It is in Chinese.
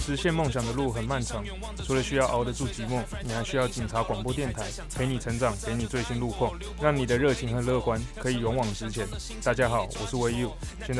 实现梦想的路很漫长，除了需要熬得住寂寞，你还需要警察广播电台陪你成长，给你最新路况，让你的热情和乐观可以勇往直前。大家好，我是 Wei Yu，现在